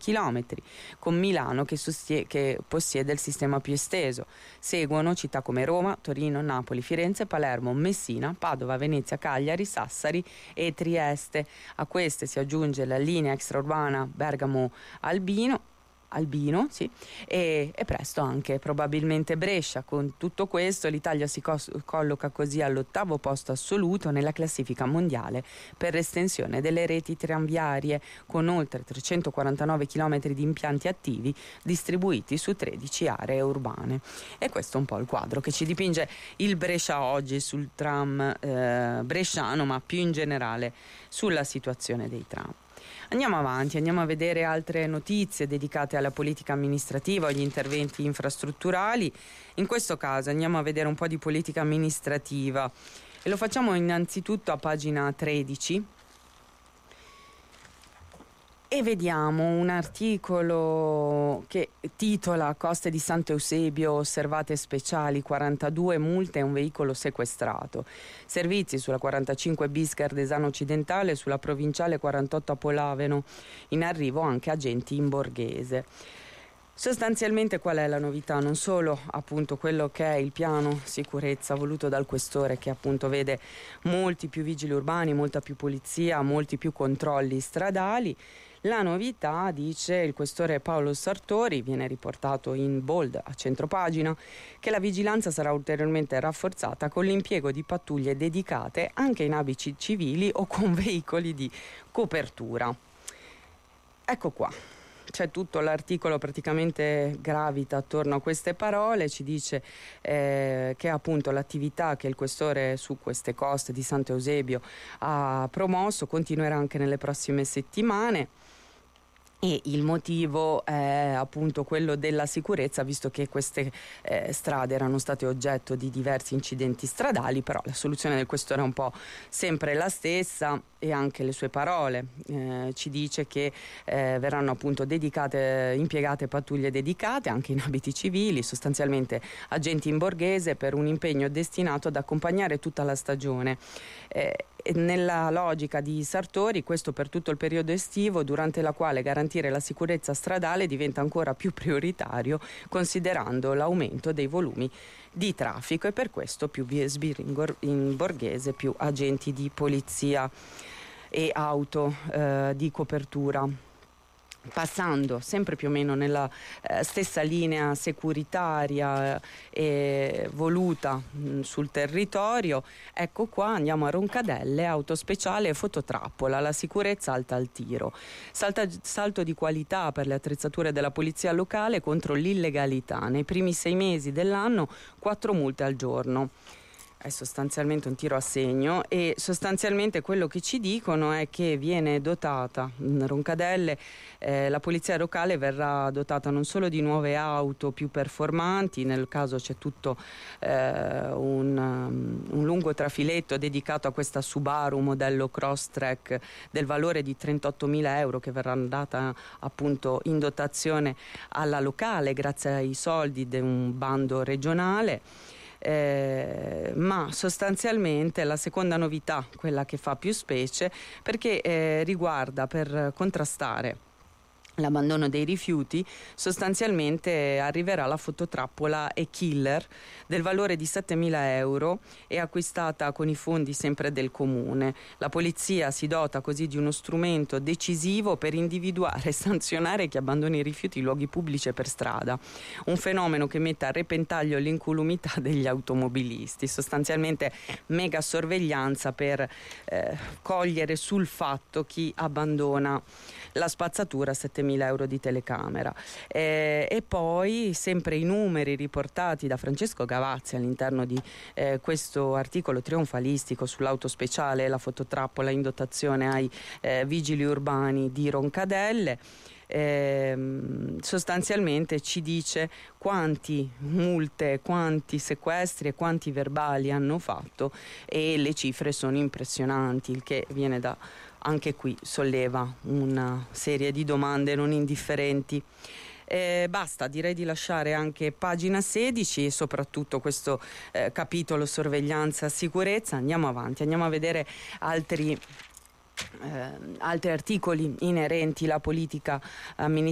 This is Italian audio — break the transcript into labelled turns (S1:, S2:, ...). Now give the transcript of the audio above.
S1: chilometri, con Milano che possiede il sistema più esteso. Seguono città come Roma, Torino, Napoli, Firenze, Palermo, Messina, Padova, Venezia, Cagliari, Sassari e Trieste. A queste si aggiunge la linea extraurbana Albino, sì, e presto anche probabilmente Brescia. Con tutto questo l'Italia si colloca così all'8° posto assoluto nella classifica mondiale per l'estensione delle reti tranviarie, con oltre 349 km di impianti attivi distribuiti su 13 aree urbane. E questo è un po' il quadro che ci dipinge il Brescia oggi sul tram bresciano, ma più in generale sulla situazione dei tram. Andiamo avanti, andiamo a vedere altre notizie dedicate alla politica amministrativa, agli interventi infrastrutturali. In questo caso andiamo a vedere un po' di politica amministrativa e lo facciamo innanzitutto a pagina 13. E vediamo un articolo che titola Coste di Sant'Eusebio, osservate speciali, 42 multe e un veicolo sequestrato. Servizi sulla 45 bis Gardesano Occidentale, sulla provinciale 48 a Polaveno, in arrivo anche agenti in Borghese. Sostanzialmente qual è la novità? Non solo appunto quello che è il piano sicurezza voluto dal questore, che appunto vede molti più vigili urbani, molta più polizia, molti più controlli stradali. La novità, dice il questore Paolo Sartori, viene riportato in bold a centropagina, che la vigilanza sarà ulteriormente rafforzata con l'impiego di pattuglie dedicate anche in abiti civili o con veicoli di copertura. Ecco qua. C'è tutto l'articolo, praticamente gravita attorno a queste parole, ci dice che appunto l'attività che il questore su queste coste di Sant'Eusebio ha promosso continuerà anche nelle prossime settimane. E il motivo è appunto quello della sicurezza, visto che queste strade erano state oggetto di diversi incidenti stradali, però la soluzione del questore è un po' sempre la stessa, e anche le sue parole. Ci dice che verranno appunto impiegate pattuglie dedicate anche in abiti civili, sostanzialmente agenti in Borghese, per un impegno destinato ad accompagnare tutta la stagione. Nella logica di Sartori, questo per tutto il periodo estivo, durante la quale garantire la sicurezza stradale diventa ancora più prioritario, considerando l'aumento dei volumi di traffico, e per questo più sbirri in Borghese, più agenti di polizia e auto di copertura. Passando sempre più o meno nella stessa linea securitaria voluta sul territorio, ecco qua andiamo a Roncadelle, auto speciale e fototrappola, la sicurezza alta al tiro. Salto di qualità per le attrezzature della polizia locale contro l'illegalità. Nei primi 6 mesi dell'anno 4 multe al giorno. È sostanzialmente un tiro a segno, e sostanzialmente quello che ci dicono è che viene dotata in Roncadelle, la polizia locale verrà dotata non solo di nuove auto più performanti, nel caso c'è tutto un lungo trafiletto dedicato a questa Subaru modello Crosstrek del valore di 38.000 euro, che verrà data appunto in dotazione alla locale grazie ai soldi di un bando regionale. Ma sostanzialmente la seconda novità, quella che fa più specie, perché riguarda, per contrastare l'abbandono dei rifiuti, sostanzialmente arriverà la fototrappola e-killer del valore di 7.000 euro, e acquistata con i fondi sempre del comune. La polizia si dota così di uno strumento decisivo per individuare e sanzionare chi abbandona i rifiuti in luoghi pubblici e per strada, un fenomeno che mette a repentaglio l'incolumità degli automobilisti. Sostanzialmente mega sorveglianza per cogliere sul fatto chi abbandona la spazzatura a 7.000 euro di telecamera. E poi sempre i numeri riportati da Francesco Gavazzi all'interno di questo articolo trionfalistico sull'auto speciale, la fototrappola in dotazione ai vigili urbani di Roncadelle. Sostanzialmente ci dice quanti multe, quanti sequestri e quanti verbali hanno fatto, e le cifre sono impressionanti, il che viene da anche qui solleva una serie di domande non indifferenti. Basta, direi di lasciare anche pagina 16 e soprattutto questo capitolo sorveglianza sicurezza. Andiamo avanti, andiamo a vedere altri articoli inerenti alla politica amministrativa